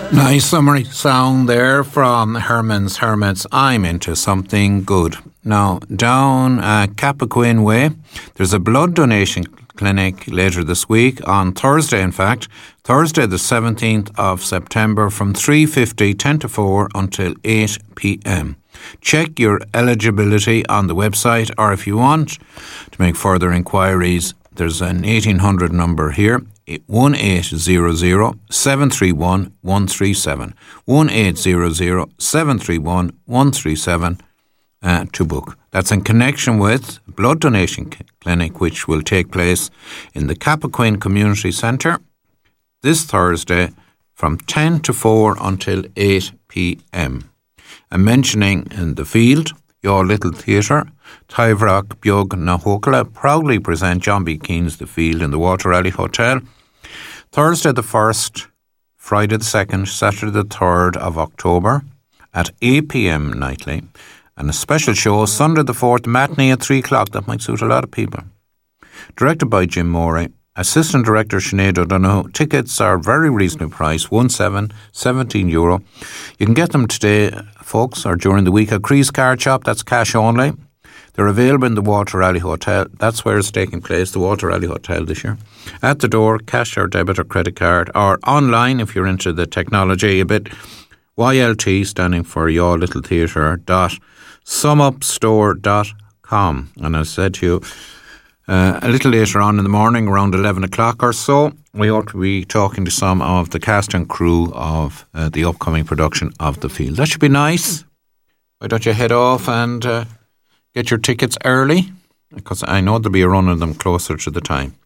Nice summary sound there from Herman's Hermits. I'm into something good. Now, down Cappoquin Way, there's a blood donation clinic later this week, on Thursday in fact, Thursday the 17th of September from 3:50, 10 to 4 until 8 p.m. Check your eligibility on the website, or if you want to make further inquiries, there's an 1800 number here, 1800-731-137, 1800-731-137 to book. That's in connection with blood donation clinic, which will take place in the Cappoquin Community Centre this Thursday from 10 to 4 until 8 p.m. I'm mentioning in the field, your little theatre, Tyvrock Biog na Hokla proudly present John B. Keane's The Field in the Water Alley Hotel. Thursday the 1st, Friday the 2nd, Saturday the 3rd of October at 8 p.m. nightly. And a special show, Sunday the 4th, matinee at 3 o'clock. That might suit a lot of people. Directed by Jim Morey. Assistant Director Sinead O'Donoghue. Tickets are very reasonably priced, €17. You can get them today, folks, or during the week at Crease Card Shop. That's cash only. They're available in the Water Alley Hotel. That's where it's taking place, the Water Alley Hotel this year. At the door, cash or debit or credit card, or online if you're into the technology a bit. YLT, standing for Your Little Theatre, sumupstore.com. And I said to you, a little later on in the morning, around 11 o'clock or so, we ought to be talking to some of the cast and crew of the upcoming production of The Field. That should be nice. Why don't you head off and get your tickets early? Because I know there'll be a run of them closer to the time.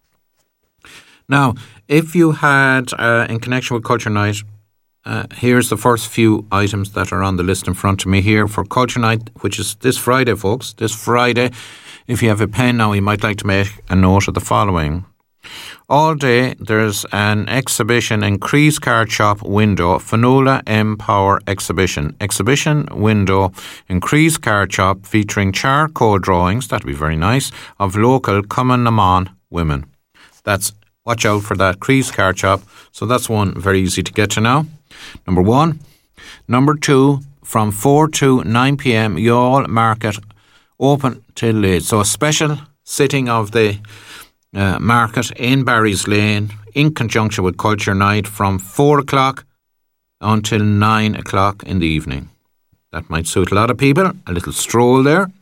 Now, if you had, in connection with Culture Night, here's the first few items that are on the list in front of me here for Culture Night, which is this Friday, folks. This Friday. If you have a pen now, you might like to make a note of the following. All day, there's an exhibition in Crease Card Shop window, Fionnuala M Power Exhibition. Exhibition window in Crease Card Shop featuring charcoal drawings, that'd be very nice, of local Cumann women. That's, watch out for that, Crease Card Shop. So that's one very easy to get to now. Number one. Number two, from 4 to 9 p.m, Youghal Market open till late. So a special sitting of the market in Barry's Lane in conjunction with Culture Night from 4 o'clock until 9 o'clock in the evening. That might suit a lot of people. A little stroll there.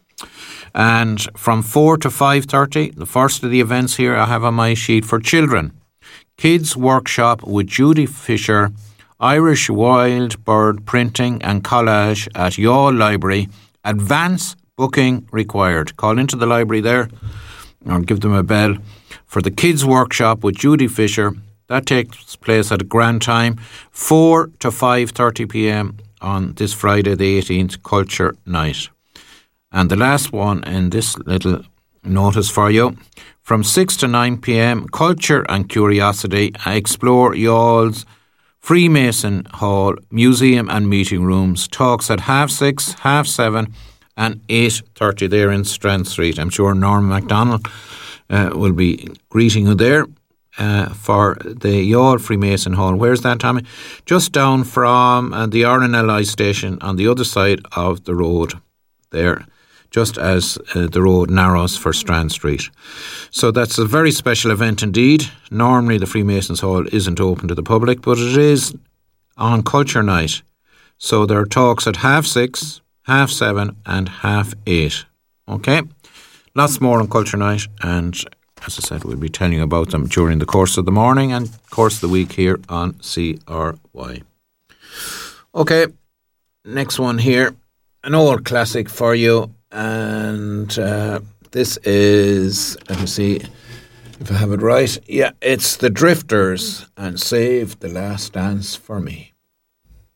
And from 4 to 5:30, the first of the events here I have on my sheet for children. Kids Workshop with Judy Fisher, Irish Wild Bird Printing and Collage at Youghal Library. Advance booking required. Call into the library there or give them a bell for the Kids Workshop with Judy Fisher. That takes place at a grand time, 4 to 5:30 p.m. on this Friday the 18th, Culture Night. And the last one in this little notice for you, from 6 to 9 p.m, Culture and Curiosity, explore Youghall's Freemason Hall, Museum and Meeting Rooms. Talks at 6:30, 7:30 and 8:30 there in Strand Street. I'm sure Norman MacDonald will be greeting you there for the Youghal Freemason Hall. Where's that, Tommy? Just down from the RNLI station on the other side of the road there, just as the road narrows for Strand Street. So that's a very special event indeed. Normally the Freemasons Hall isn't open to the public, but it is on Culture Night. So there are talks at 6:30, 7:30 and 8:30. Okay? Lots more on Culture Night, and as I said, we'll be telling you about them during the course of the morning and course of the week here on CRY. Okay, next one here. An old classic for you, and this is, let me see if I have it right. Yeah, it's the Drifters and Save the Last Dance for Me.